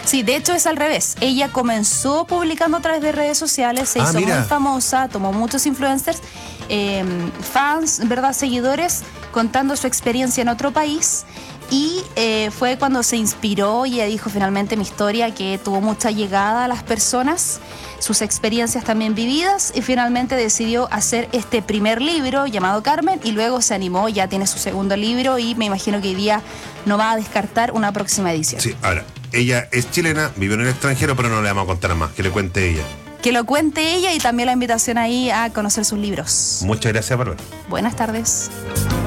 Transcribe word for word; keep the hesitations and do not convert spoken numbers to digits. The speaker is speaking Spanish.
Sí, de hecho es al revés. Ella comenzó publicando a través de redes sociales, se Ah, hizo mira. muy famosa, tomó muchos influencers, eh, fans, ¿verdad? Seguidores, contando su experiencia en otro país. Y eh, fue cuando se inspiró y ella dijo finalmente mi historia, que tuvo mucha llegada a las personas, sus experiencias también vividas, y finalmente decidió hacer este primer libro llamado Carmen, y luego se animó, ya tiene su segundo libro, y me imagino que hoy día no va a descartar una próxima edición. Sí, ahora, ella es chilena, vive en el extranjero, pero no le vamos a contar más, que le cuente ella. Que lo cuente ella, y también la invitación ahí a conocer sus libros. Muchas gracias, Bárbara. Buenas tardes.